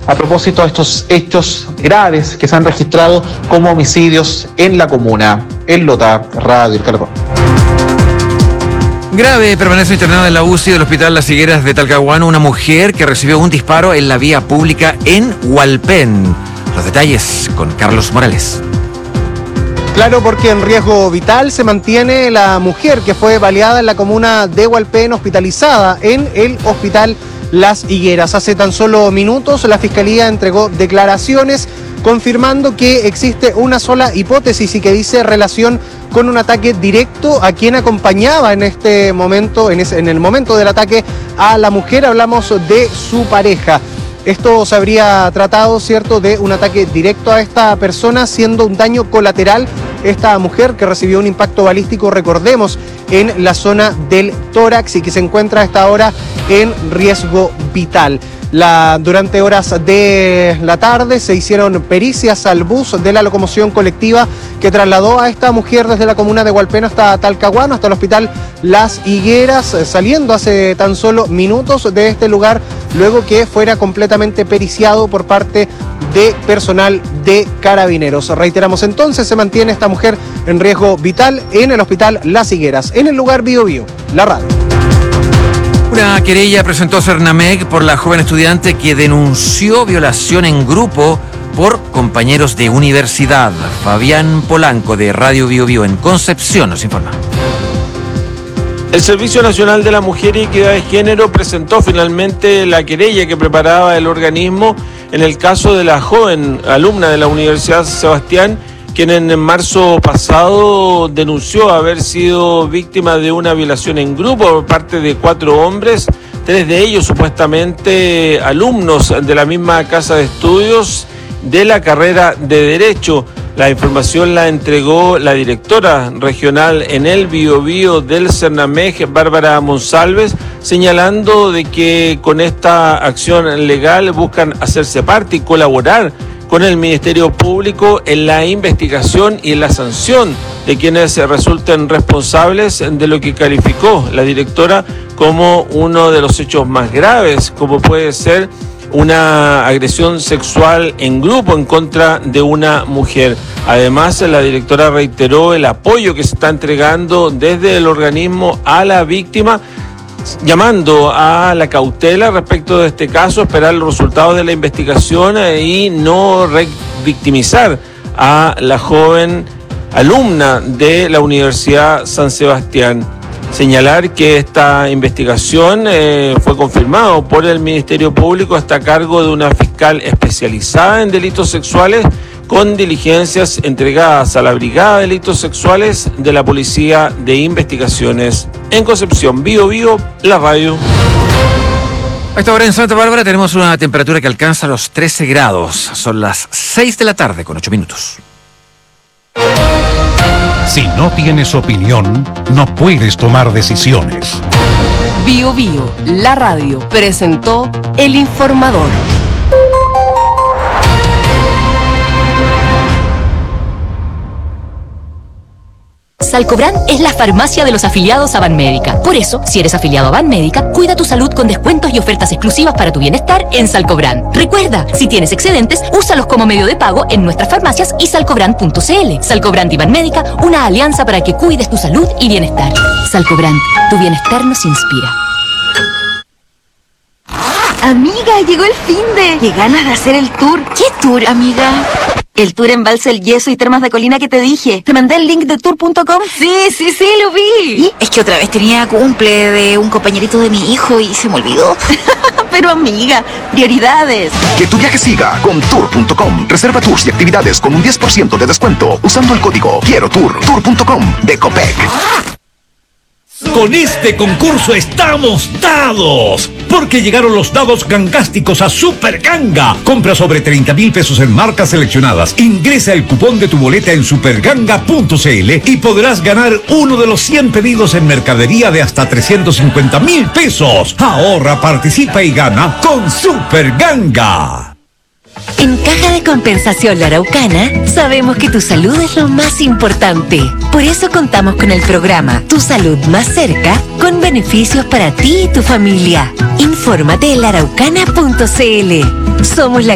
a propósito de estos hechos graves que se han registrado como homicidios en la comuna. En Lota, Radio El Caracol. Grave permanece internada en la UCI del Hospital Las Higueras de Talcahuano una mujer que recibió un disparo en la vía pública en Hualpén. Los detalles con Carlos Morales. Claro, porque en riesgo vital se mantiene la mujer que fue baleada en la comuna de Hualpén, hospitalizada en el Hospital Las Higueras. Hace tan solo minutos la Fiscalía entregó declaraciones confirmando que existe una sola hipótesis y que dice relación con un ataque directo a quien acompañaba en este momento, en el momento del ataque a la mujer. Hablamos de su pareja. Esto se habría tratado, ¿cierto?, de un ataque directo a esta persona, siendo un daño colateral esta mujer que recibió un impacto balístico, recordemos, en la zona del tórax y que se encuentra a esta hora en riesgo vital. Durante horas de la tarde se hicieron pericias al bus de la locomoción colectiva que trasladó a esta mujer desde la comuna de Hualpén hasta Talcahuano, hasta el Hospital Las Higueras, saliendo hace tan solo minutos de este lugar, luego que fuera completamente periciado por parte de personal de Carabineros. Reiteramos entonces, se mantiene esta mujer en riesgo vital en el Hospital Las Higueras, en el lugar Bío Bío, la radio. Una querella presentó Cernamec por la joven estudiante que denunció violación en grupo por compañeros de universidad. Fabián Polanco, de Radio Bío Bío en Concepción, nos informa. El Servicio Nacional de la Mujer y Equidad de Género presentó finalmente la querella que preparaba el organismo en el caso de la joven alumna de la Universidad San Sebastián, quien en marzo pasado denunció haber sido víctima de una violación en grupo por parte de 4 hombres, 3 de ellos supuestamente alumnos de la misma casa de estudios de la carrera de Derecho. La información la entregó la directora regional en el Biobío del Cernamec, Bárbara Monsalves, señalando de que con esta acción legal buscan hacerse parte y colaborar con el Ministerio Público en la investigación y en la sanción de quienes resulten responsables de lo que calificó la directora como uno de los hechos más graves, como puede ser una agresión sexual en grupo en contra de una mujer. Además, la directora reiteró el apoyo que se está entregando desde el organismo a la víctima, llamando a la cautela respecto de este caso, esperar los resultados de la investigación y no revictimizar a la joven alumna de la Universidad San Sebastián. Señalar que esta investigación fue confirmado por el Ministerio Público, está a cargo de una fiscal especializada en delitos sexuales, con diligencias entregadas a la Brigada de Delitos Sexuales de la Policía de Investigaciones. En Concepción, Bío Bío, la radio. A esta hora en Santa Bárbara tenemos una temperatura que alcanza los 13 grados. Son las 6 de la tarde con 8 minutos. Si no tienes opinión, no puedes tomar decisiones. Bío Bío, la radio, presentó El Informador. Salcobran es la farmacia de los afiliados a Banmédica. Por eso, si eres afiliado a Banmédica, cuida tu salud con descuentos y ofertas exclusivas para tu bienestar en Salcobran. Recuerda, si tienes excedentes, úsalos como medio de pago en nuestras farmacias y salcobran.cl. Salcobran y Banmédica, una alianza para que cuides tu salud y bienestar. Salcobran, tu bienestar nos inspira. Amiga, llegó el finde. Qué ganas de hacer el tour. ¿Qué tour, amiga? El tour en Balsa El Yeso y Termas de Colina que te dije. ¿Te mandé el link de tour.com? Sí, lo vi. ¿Y? Es que otra vez tenía cumple de un compañerito de mi hijo y se me olvidó. Pero amiga, prioridades. Que tu viaje siga con tour.com. Reserva tours y actividades con un 10% de descuento usando el código Quiero Tour. Tour.com de Copec. Con este concurso estamos dados, porque llegaron los dados gangásticos a Super Ganga. Compra sobre 30,000 pesos en marcas seleccionadas. Ingresa el cupón de tu boleta en superganga.cl y podrás ganar uno de los 100 pedidos en mercadería de hasta 350,000 pesos. Ahorra, participa y gana con Super Ganga. En Caja de Compensación La Araucana, sabemos que tu salud es lo más importante. Por eso contamos con el programa Tu Salud Más Cerca, con beneficios para ti y tu familia. Infórmate en laaraucana.cl. Somos la